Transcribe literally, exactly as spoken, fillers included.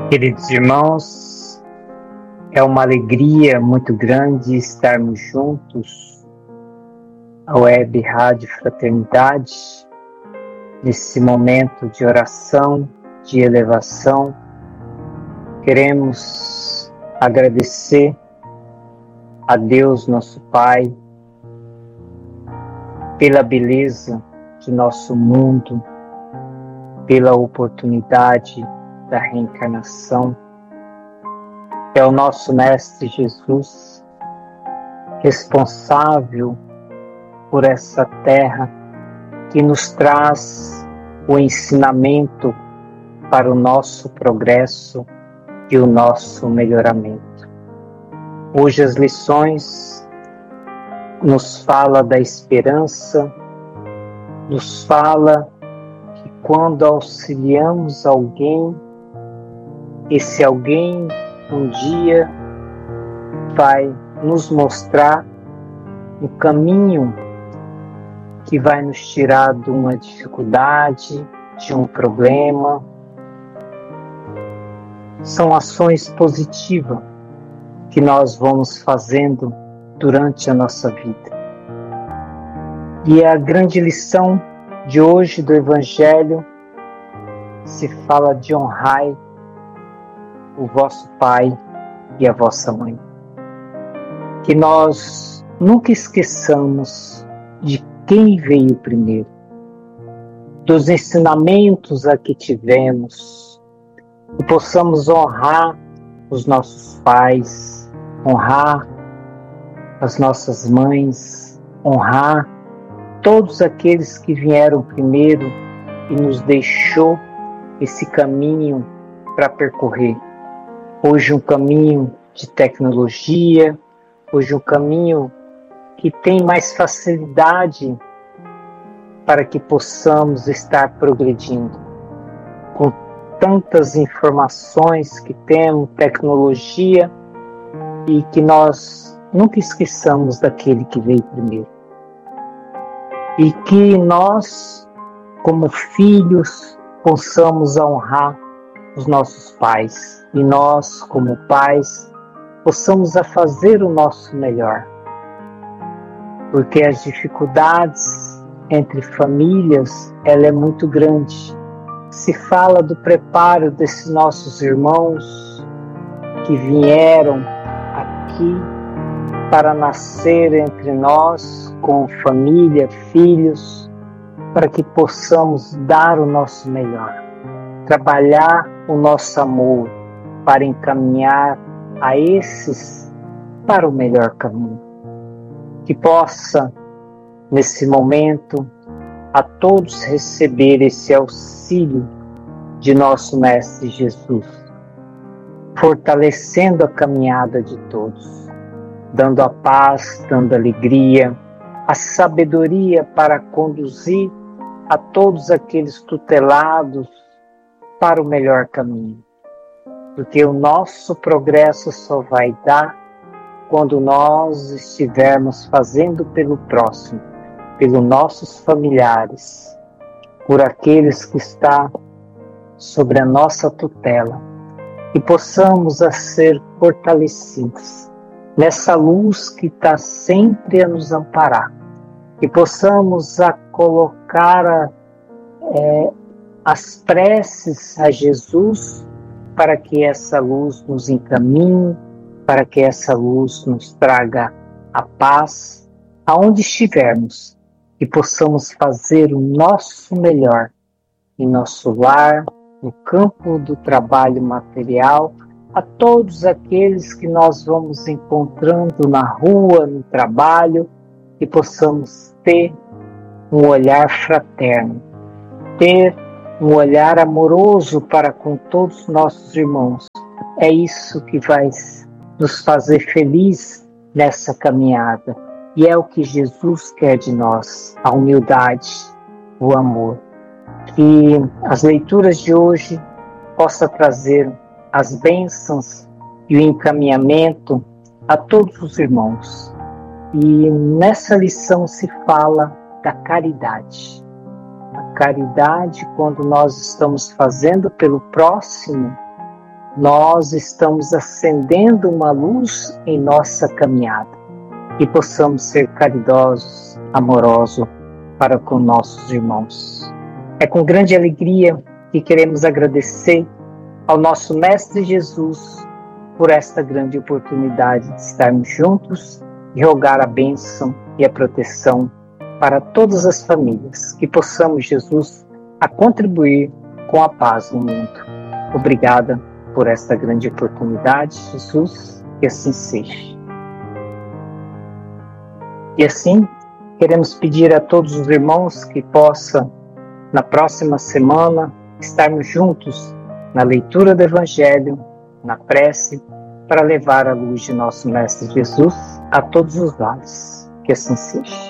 Queridos irmãos, é uma alegria muito grande estarmos juntos à Web Rádio Fraternidade, nesse momento de oração, de elevação. Queremos agradecer a Deus, nosso Pai, pela beleza de nosso mundo, pela oportunidade da reencarnação. É o nosso Mestre Jesus, responsável por essa terra, que nos traz o ensinamento para o nosso progresso e o nosso melhoramento. Hoje as lições nos fala da esperança, nos fala que quando auxiliamos alguém, esse alguém um dia vai nos mostrar o caminho que vai nos tirar de uma dificuldade, de um problema. São ações positivas que nós vamos fazendo durante a nossa vida. E a grande lição de hoje do Evangelho se fala de honrai o vosso pai e a vossa mãe. Que nós nunca esqueçamos de quem veio primeiro, dos ensinamentos a que tivemos, e possamos honrar os nossos pais, honrar as nossas mães, honrar todos aqueles que vieram primeiro e nos deixou esse caminho para percorrer. Hoje um caminho de tecnologia, hoje um caminho que tem mais facilidade para que possamos estar progredindo. Com tantas informações que temos, tecnologia, e que nós nunca esqueçamos daquele que veio primeiro. E que nós, como filhos, possamos honrar os nossos pais, e nós, como pais, possamos a fazer o nosso melhor. Porque as dificuldades entre famílias, ela é muito grande. Se fala do preparo desses nossos irmãos que vieram aqui para nascer entre nós, com família, filhos, para que possamos dar o nosso melhor, trabalhar o nosso amor para encaminhar a esses para o melhor caminho. Que possa, nesse momento, a todos receber esse auxílio de nosso Mestre Jesus, fortalecendo a caminhada de todos, dando a paz, dando a alegria, a sabedoria para conduzir a todos aqueles tutelados para o melhor caminho. Porque o nosso progresso só vai dar quando nós estivermos fazendo pelo próximo, pelos nossos familiares, por aqueles que estão sobre a nossa tutela, e possamos a ser fortalecidos nessa luz que está sempre a nos amparar, e possamos a colocar a, é, as preces a Jesus para que essa luz nos encaminhe, para que essa luz nos traga a paz aonde estivermos, e possamos fazer o nosso melhor em nosso lar, no campo do trabalho material, a todos aqueles que nós vamos encontrando na rua, no trabalho, e possamos ter um olhar fraterno, ter um olhar amoroso para com todos os nossos irmãos. É isso que vai nos fazer felizes nessa caminhada. E é o que Jesus quer de nós, a humildade, o amor. Que as leituras de hoje possam trazer as bênçãos e o encaminhamento a todos os irmãos. E nessa lição se fala da caridade. A caridade, quando nós estamos fazendo pelo próximo, nós estamos acendendo uma luz em nossa caminhada e possamos ser caridosos, amorosos para com nossos irmãos. É com grande alegria que queremos agradecer ao nosso Mestre Jesus por esta grande oportunidade de estarmos juntos e rogar a bênção e a proteção para todas as famílias, que possamos, Jesus, a contribuir com a paz no mundo. Obrigada por esta grande oportunidade, Jesus, que assim seja. E assim, queremos pedir a todos os irmãos que possam, na próxima semana, estarmos juntos na leitura do Evangelho, na prece, para levar a luz de nosso Mestre Jesus a todos os lares. Que assim seja.